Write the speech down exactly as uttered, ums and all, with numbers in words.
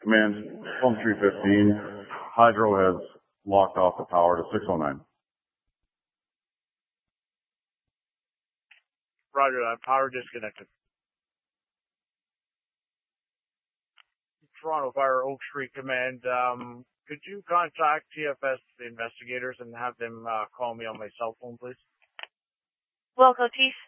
Command, Home three fifteen, Hydro has locked off the power to six oh nine. Roger that. Power disconnected. Toronto Fire, Oak Street Command. Um, could you contact T F S, the investigators, and have them uh, call me on my cell phone, please? Wilco Chief.